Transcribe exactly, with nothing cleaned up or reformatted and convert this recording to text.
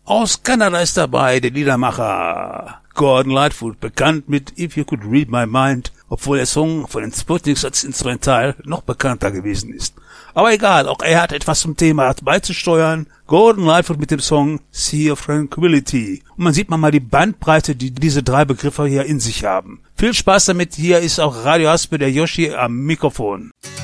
Aus Kanada ist dabei der Liedermacher Gordon Lightfoot, bekannt mit If You Could Read My Mind, obwohl der Song von den Sputniks als Instrumental noch bekannter gewesen ist. Aber egal, auch er hat etwas zum Thema beizusteuern. Gordon Lightfoot mit dem Song Sea of Tranquility. Und man sieht mal die Bandbreite, die diese drei Begriffe hier in sich haben. Viel Spaß damit, hier ist auch Radio Haspe, der Yoshi am Mikrofon.